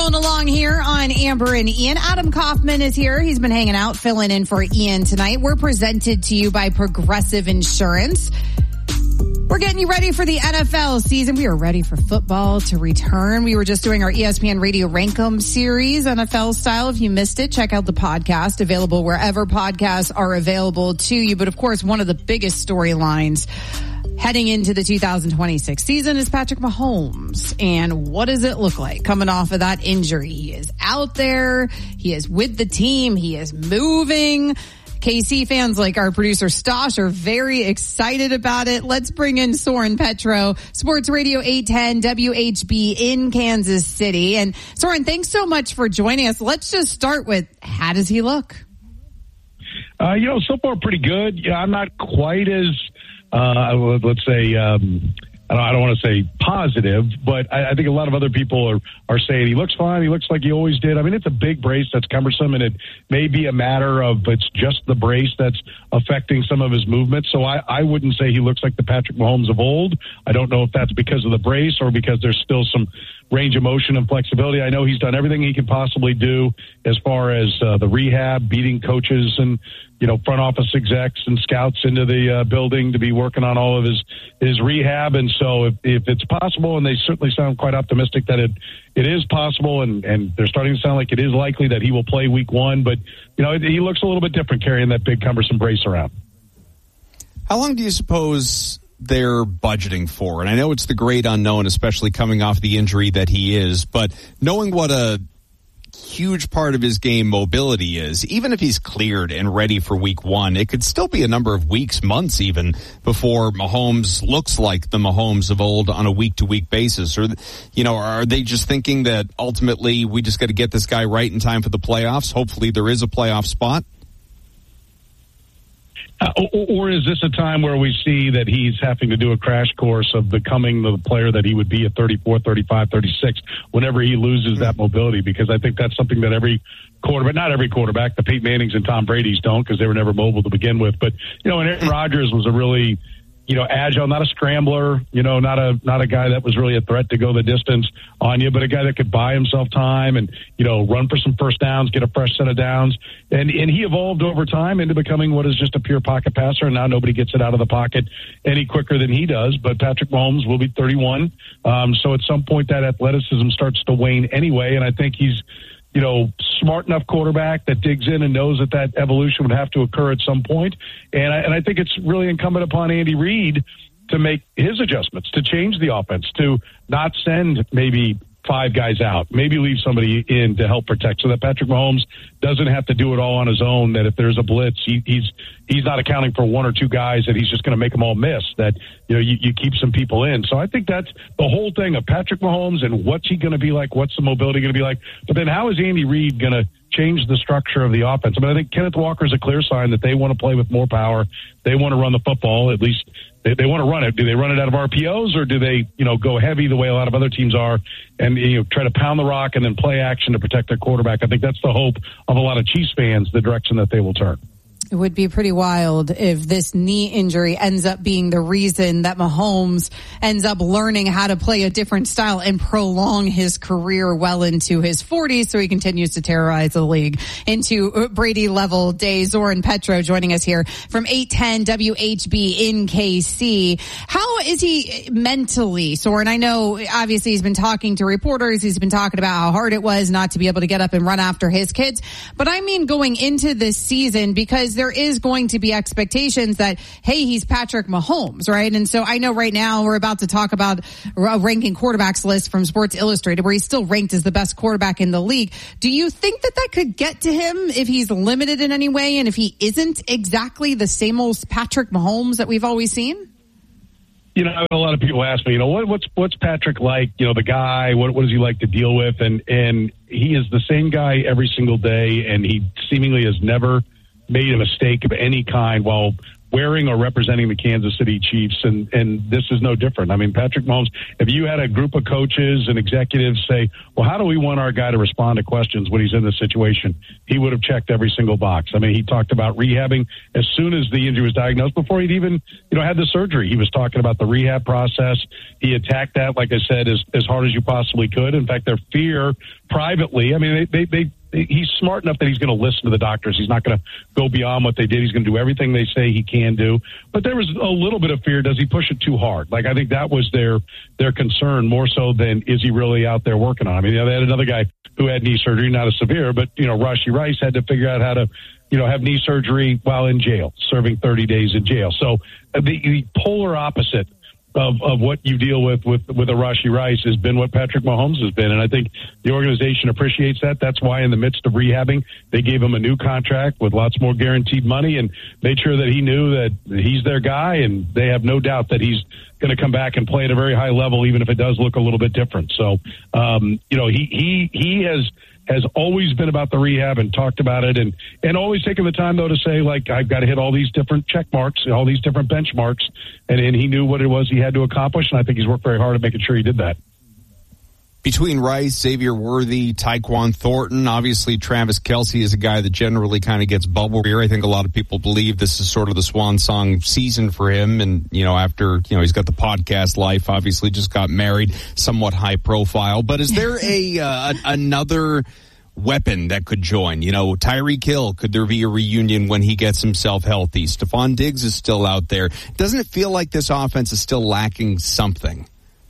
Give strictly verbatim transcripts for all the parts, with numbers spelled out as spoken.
Rolling along here on Amber and Ian. Adam Kaufman is here. He's been hanging out, filling in for Ian tonight. We're presented to you by Progressive Insurance. We're getting you ready for the N F L season. We are ready for football to return. We were just doing our E S P N Radio Rankum series, N F L style. If you missed it, check out the podcast, available wherever podcasts are available to you. But of course, one of the biggest storylines heading into the two thousand twenty-six season is Patrick Mahomes. And what does it look like coming off of that injury? He is out there. He is with the team. He is moving. K C fans like our producer Stosh are very excited about it. Let's bring in Soren Petro, Sports Radio eight ten W H B in Kansas City. And Soren, thanks so much for joining us. Let's just start with, how does he look? Uh, you know, so far pretty good. Yeah, I'm not quite as, uh, let's say, um, I don't, I don't want to say positive, but I, I think a lot of other people are, are saying he looks fine. He looks like he always did. I mean, it's a big brace that's cumbersome, and it may be a matter of it's just the brace that's affecting some of his movement. So I, I wouldn't say he looks like the Patrick Mahomes of old. I don't know if that's because of the brace or because there's still some range of motion and flexibility. I know he's done everything he can possibly do as far as uh, the rehab, beating coaches and, you know, front office execs and scouts into the uh, building to be working on all of his, his rehab. And so if, if it's possible, and they certainly sound quite optimistic that it, it is possible, and, and they're starting to sound like it is likely that he will play week one. But, you know, he looks a little bit different carrying that big cumbersome brace around. How long do you suppose they're budgeting for? And I know it's the great unknown, especially coming off the injury that he is, but knowing what a huge part of his game mobility is, even if he's cleared and ready for week one, it could still be a number of weeks, months even, before Mahomes looks like the Mahomes of old on a week-to-week basis. Or, you know, are they just thinking that ultimately we just got to get this guy right in time for the playoffs? Hopefully there is a playoff spot. Uh, or, or is this a time where we see that he's having to do a crash course of becoming the player that he would be at thirty-four, thirty-five, thirty-six whenever he loses that mobility? Because I think that's something that every quarterback, not every quarterback, the Peyton Mannings and Tom Brady's don't, because they were never mobile to begin with. But, you know, and Aaron Rodgers was a really, you know, agile, not a scrambler, you know, not a not a guy that was really a threat to go the distance on you, but a guy that could buy himself time and, you know, run for some first downs, get a fresh set of downs. And and he evolved over time into becoming what is just a pure pocket passer, and now nobody gets it out of the pocket any quicker than he does. But Patrick Mahomes will be thirty-one, um, so at some point that athleticism starts to wane anyway, and I think he's, you know, smart enough quarterback that digs in and knows that that evolution would have to occur at some point. And I, and I think it's really incumbent upon Andy Reid to make his adjustments, to change the offense, to not send maybe five guys out, maybe leave somebody in to help protect, so that Patrick Mahomes doesn't have to do it all on his own, that if there's a blitz, he, he's he's not accounting for one or two guys, that he's just going to make them all miss, that, you know, you, you keep some people in. So I think that's the whole thing of Patrick Mahomes and what's he going to be like, what's the mobility going to be like, but then how is Andy Reid going to change the structure of the offense? I mean, I think Kenneth Walker is a clear sign that they want to play with more power. They want to run the football, at least they, they want to run it. Do they run it out of R P Os, or do they, you know, go heavy the way a lot of other teams are and, you know, try to pound the rock and then play action to protect their quarterback? I think that's the hope of a lot of Chiefs fans, the direction that they will turn. It would be pretty wild if this knee injury ends up being the reason that Mahomes ends up learning how to play a different style and prolong his career well into his forties, so he continues to terrorize the league into Brady-level days. Soren Petro joining us here from eight ten W H B in K C. How is he mentally, Soren? I know, obviously, he's been talking to reporters. He's been talking about how hard it was not to be able to get up and run after his kids. But I mean going into this season, because there is going to be expectations that, hey, he's Patrick Mahomes, right? And so I know right now we're about to talk about a ranking quarterbacks list from Sports Illustrated where he's still ranked as the best quarterback in the league. Do you think that that could get to him if he's limited in any way and if he isn't exactly the same old Patrick Mahomes that we've always seen? You know, a lot of people ask me, you know, what, what's what's Patrick like? You know, the guy, what what does he like to deal with? And and he is the same guy every single day, and he seemingly has never made a mistake of any kind while wearing or representing the Kansas City Chiefs, and, and this is no different. I mean, Patrick Mahomes, if you had a group of coaches and executives say, well, how do we want our guy to respond to questions when he's in this situation? He would have checked every single box. I mean, he talked about rehabbing as soon as the injury was diagnosed, before he'd even, you know, had the surgery. He was talking about the rehab process. He attacked that, like I said, as, as hard as you possibly could. In fact, their fear privately, I mean, they, they, they he's smart enough that he's going to listen to the doctors. He's not going to go beyond what they did. He's going to do everything they say he can do. But there was a little bit of fear. Does he push it too hard? Like, I think that was their their concern more so than is he really out there working on it. I mean, you know, they had another guy who had knee surgery, not as severe, but, you know, Rashee Rice had to figure out how to, you know, have knee surgery while in jail, serving thirty days in jail. So uh, the, the polar opposite Of, of what you deal with with with a Rashee Rice has been what Patrick Mahomes has been, and I think the organization appreciates that. That's why, in the midst of rehabbing, they gave him a new contract with lots more guaranteed money and made sure that he knew that he's their guy, and they have no doubt that he's going to come back and play at a very high level, even if it does look a little bit different. So, um, you know, he he he has. has always been about the rehab and talked about it, and, and always taken the time, though, to say, like, I've got to hit all these different check marks, all these different benchmarks, and, and he knew what it was he had to accomplish, and I think he's worked very hard at making sure he did that. Between Rice, Xavier Worthy, Tyquan Thornton, obviously Travis Kelce is a guy that generally kind of gets bubble here. I think a lot of people believe this is sort of the swan song season for him, and, you know, after, you know, he's got the podcast life, obviously just got married, somewhat high profile, but is there a uh, another weapon that could join? You know, Tyreek Hill, could there be a reunion when he gets himself healthy? Stephon Diggs is still out there. Doesn't it feel like this offense is still lacking something?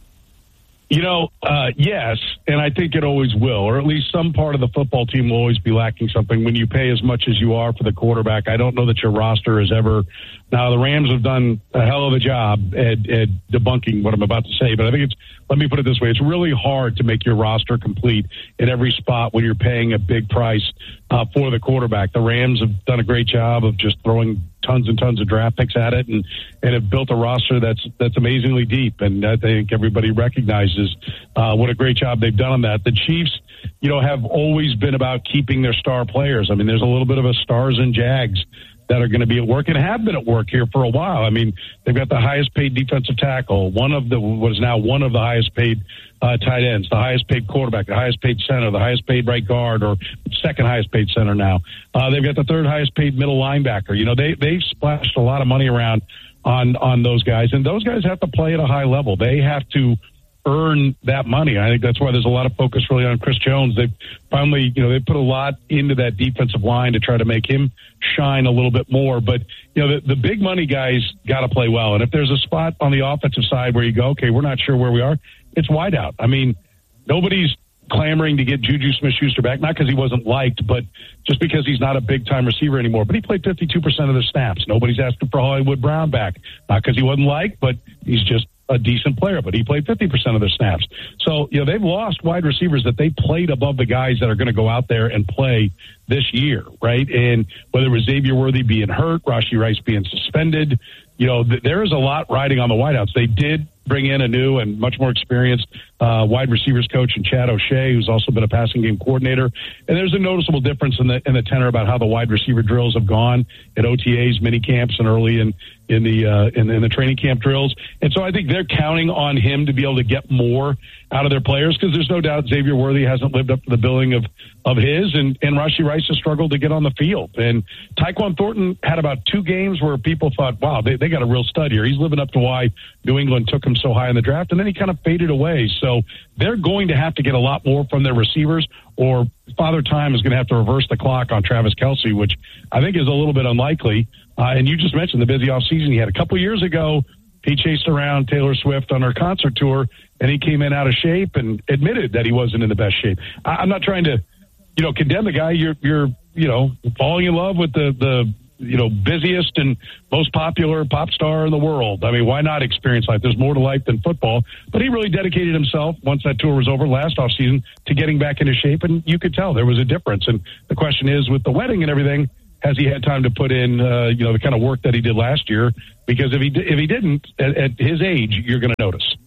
You know, uh, yes, and I think it always will, or at least some part of the football team will always be lacking something when you pay as much as you are for the quarterback. I don't know that your roster is ever. Now, the Rams have done a hell of a job at, at debunking what I'm about to say, but I think it's, let me put it this way, it's really hard to make your roster complete at every spot when you're paying a big price uh, for the quarterback. The Rams have done a great job of just throwing tons and tons of draft picks at it, and, and have built a roster that's that's amazingly deep, and I think everybody recognizes uh, what a great job they've done on that. The Chiefs, you know, have always been about keeping their star players. I mean, there's a little bit of a stars and Jags that are going to be at work and have been at work here for a while. I mean, they've got the highest paid defensive tackle, one of the, what is now one of the highest paid uh, tight ends, the highest paid quarterback, the highest paid center, the highest paid right guard, or second highest paid center now. Uh, they've got the third highest paid middle linebacker. You know, they, they've splashed a lot of money around on, on those guys, and those guys have to play at a high level. They have to earn that money. I think that's why there's a lot of focus really on Chris Jones. They've finally, you know, they put a lot into that defensive line to try to make him shine a little bit more. But, you know, the, the big money guys got to play well. And if there's a spot on the offensive side where you go, okay, we're not sure where we are, it's wide out. I mean, nobody's clamoring to get Juju Smith-Schuster back, not because he wasn't liked, but just because he's not a big-time receiver anymore. But he played fifty-two percent of the snaps. Nobody's asking for Hollywood Brown back, not because he wasn't liked, but he's just a decent player, but he played fifty percent of their snaps. So, you know, they've lost wide receivers that they played above the guys that are going to go out there and play this year, right? And whether it was Xavier Worthy being hurt, Rashee Rice being suspended, you know, th- there is a lot riding on the wideouts. They did bring in a new and much more experienced uh, wide receivers coach in Chad O'Shea, who's also been a passing game coordinator. And there's a noticeable difference in the in the tenor about how the wide receiver drills have gone at O T As, mini camps, and early in in the uh, in, in the training camp drills. And so I think they're counting on him to be able to get more out of their players, because there's no doubt Xavier Worthy hasn't lived up to the billing of of his, and, and Rashee Rice has struggled to get on the field. And Tyquan Thornton had about two games where people thought, wow, they, they got a real stud here. He's living up to why New England took him so high in the draft, and then he kind of faded away. So they're going to have to get a lot more from their receivers, or Father Time is going to have to reverse the clock on Travis Kelce, which I think is a little bit unlikely. Uh, and you just mentioned the busy offseason he had. A couple years ago, he chased around Taylor Swift on her concert tour, and he came in out of shape and admitted that he wasn't in the best shape. I, I'm not trying to, you know, condemn the guy. You're, you're, you know, falling in love with the, the, you know, busiest and most popular pop star in the world. I mean, why not experience life? There's more to life than football. But he really dedicated himself, once that tour was over last offseason, to getting back into shape, and you could tell there was a difference. And the question is, with the wedding and everything, has he had time to put in, uh, you know, the kind of work that he did last year? Because if he if he didn't, at, at his age, you're going to notice.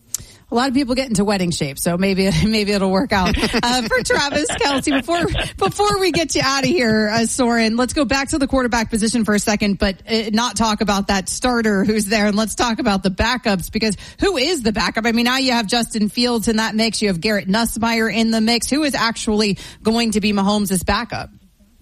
A lot of people get into wedding shape, so maybe maybe it'll work out. Uh, for Travis Kelce, before before we get you out of here, uh, Soren, let's go back to the quarterback position for a second, but uh, not talk about that starter who's there, and let's talk about the backups, because who is the backup? I mean, now you have Justin Fields in that mix. You have Garrett Nussmeier in the mix. Who is actually going to be Mahomes' backup?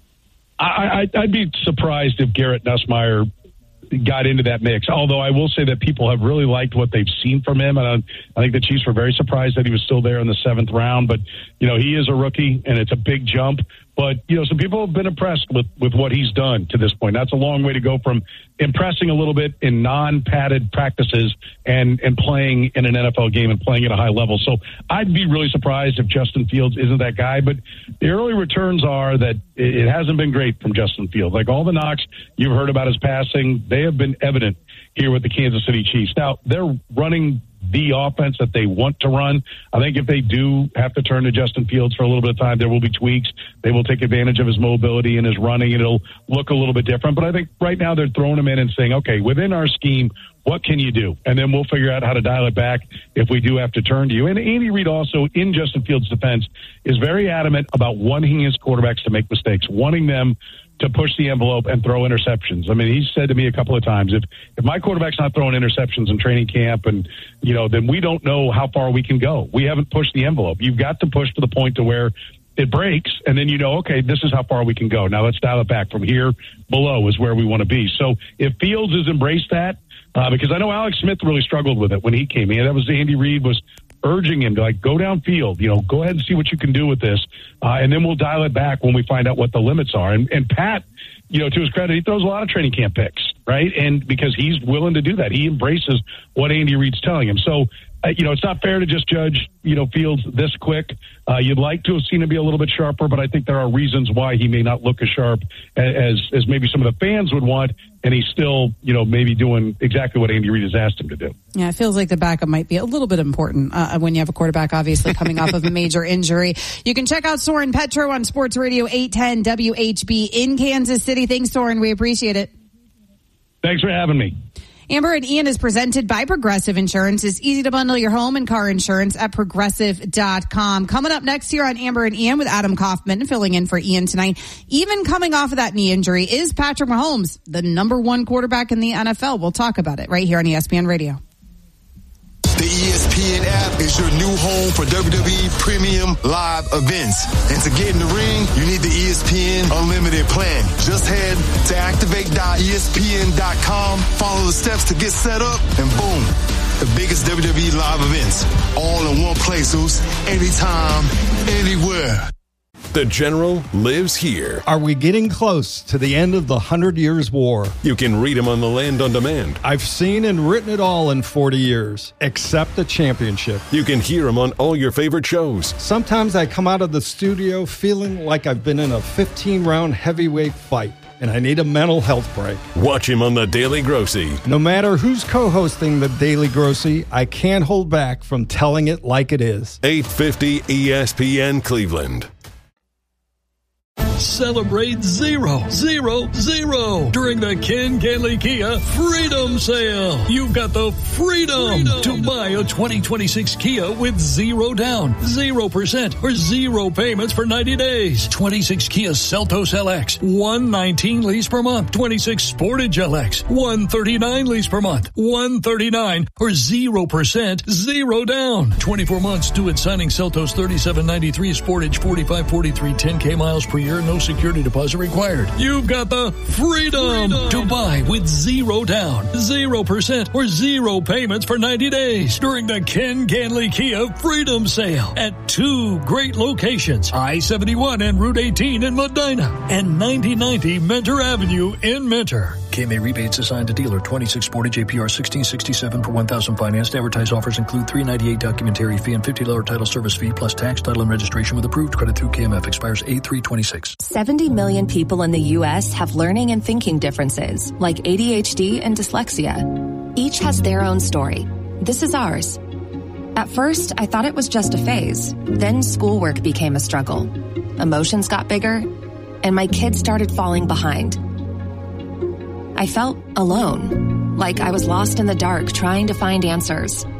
I, I, I'd be surprised if Garrett Nussmeier got into that mix. Although I will say that people have really liked what they've seen from him. And I, I think the Chiefs were very surprised that he was still there in the seventh round. But, you know, he is a rookie and it's a big jump. But, you know, some people have been impressed with, with what he's done to this point. That's a long way to go from impressing a little bit in non-padded practices and, and playing in an N F L game and playing at a high level. So I'd be really surprised if Justin Fields isn't that guy. But the early returns are that it hasn't been great from Justin Fields. Like all the knocks you've heard about his passing, they have been evident here with the Kansas City Chiefs. Now, they're running the offense that they want to run. I think if they do have to turn to Justin Fields for a little bit of time, there will be tweaks. They will take advantage of his mobility and his running, and it'll look a little bit different. But I think right now they're throwing him in and saying, okay, within our scheme, what can you do? And then we'll figure out how to dial it back if we do have to turn to you. And Andy Reid also, in Justin Fields' defense, is very adamant about wanting his quarterbacks to make mistakes, wanting them to push the envelope and throw interceptions. I mean, he's said to me a couple of times, if, if my quarterback's not throwing interceptions in training camp, and, you know, then we don't know how far we can go. We haven't pushed the envelope. You've got to push to the point to where it breaks, and then you know, okay, this is how far we can go. Now let's dial it back. From here below is where we want to be. So if Fields has embraced that, uh, because I know Alex Smith really struggled with it when he came in. That was Andy Reid was urging him to, like, go downfield, you know, go ahead and see what you can do with this. Uh, and then we'll dial it back when we find out what the limits are. And, and Pat, you know, to his credit, he throws a lot of training camp picks, right? And because he's willing to do that, he embraces what Andy Reid's telling him. So, uh, you know, it's not fair to just judge, you know, Fields this quick. Uh, you'd like to have seen him be a little bit sharper, but I think there are reasons why he may not look as sharp as, as maybe some of the fans would want. And he's still, you know, maybe doing exactly what Andy Reid has asked him to do. Yeah, it feels like the backup might be a little bit important uh, when you have a quarterback, obviously, coming off of a major injury. You can check out Soren Petro on Sports Radio eight ten W H B in Kansas City. Thanks, Soren. We appreciate it. Thanks for having me. Amber and Ian is presented by Progressive Insurance. It's easy to bundle your home and car insurance at progressive dot com. Coming up next here on Amber and Ian with Adam Kaufman filling in for Ian tonight. Even coming off of that knee injury, is Patrick Mahomes the number one quarterback in the N F L? We'll talk about it right here on E S P N Radio. The E S P N app is your new home for W W E premium live events. And to get in the ring, you need the E S P N Unlimited plan. Just head to activate dot E S P N dot com, follow the steps to get set up, and boom, the biggest W W E live events all in one place, Zeus. Anytime, anywhere. The General lives here. Are we getting close to the end of the Hundred Years' War? You can read him on the Land on Demand. I've seen and written it all in forty years, except the championship. You can hear him on all your favorite shows. Sometimes I come out of the studio feeling like I've been in a fifteen-round heavyweight fight, and I need a mental health break. Watch him on The Daily Grossy. No matter who's co-hosting The Daily Grossy, I can't hold back from telling it like it is. eight fifty E S P N Cleveland. Celebrate zero, zero, zero during the Ken Ganley Kia Freedom Sale. You've got the freedom, freedom to buy a twenty twenty-six Kia with zero down, zero percent, or zero payments for ninety days. twenty-six Kia Seltos L X, one nineteen lease per month. twenty-six Sportage L X, one thirty-nine lease per month. one thirty-nine or zero percent, zero down. twenty-four months due at signing. Seltos thirty-seven ninety-three, Sportage forty-five forty-three, ten K miles per year. No security deposit required. You've got the freedom, freedom to buy with zero down, zero percent, or zero payments for ninety days during the Ken Ganley Kia Freedom Sale at two great locations, I seventy-one and Route eighteen in Medina and ninety ninety Mentor Avenue in Mentor. K M A rebates assigned to dealer. twenty-six Sportage A P R sixteen sixty-seven per one thousand financed. Advertised offers include three ninety-eight documentary fee and fifty dollars title service fee plus tax, title, and registration with approved credit through K M F. Expires eight three twenty-six. seventy million people in the U S have learning and thinking differences like A D H D and dyslexia. Each has their own story. This is ours. At first, I thought it was just a phase. Then schoolwork became a struggle. Emotions got bigger, and my kids started falling behind. I felt alone, like I was lost in the dark trying to find answers.